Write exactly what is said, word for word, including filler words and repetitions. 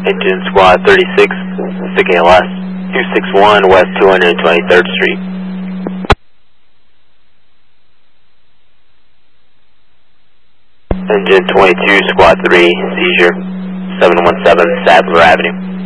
Engine Squad thirty-six, S I C A L S, two six one West two hundred twenty-third Street. Engine twenty-two, Squad three, seizure, seven one seven Sadler Avenue.